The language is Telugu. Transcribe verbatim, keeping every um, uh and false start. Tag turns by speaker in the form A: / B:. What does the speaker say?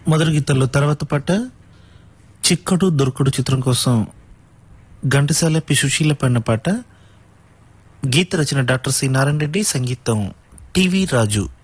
A: మొదటి గీతంలో తర్వాత పాట చిక్కడు దొరకడు చిత్రం కోసం ఘంటసాల పి సుశీల పాడిన పాట. గీత రచన డాక్టర్ సి నారాయణ రెడ్డి, సంగీతం టివి రాజు.